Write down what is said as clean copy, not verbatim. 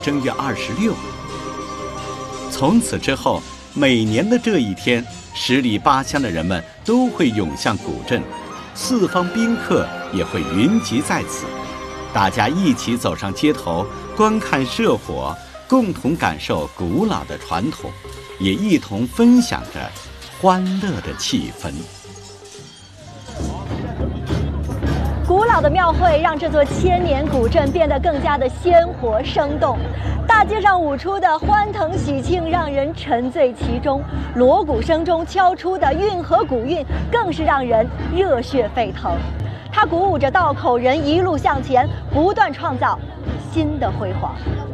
正月26。从此之后，每年的这一天，10里8乡的人们都会涌向古镇，四方宾客也会云集在此，大家一起走上街头，观看社火，共同感受古老的传统，也一同分享着欢乐的气氛。 古老的庙会让这座千年古镇变得更加的鲜活生动，大街上舞出的欢腾喜庆让人沉醉其中，锣鼓声中敲出的运河古韵更是让人热血沸腾。它鼓舞着道口人一路向前，不断创造新的辉煌。